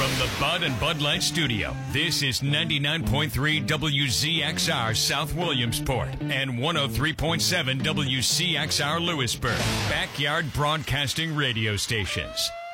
From the Bud and Bud Light Studio, this is 99.3 WZXR South Williamsport and 103.7 WCXR Lewisburg, Backyard Broadcasting Radio Stations.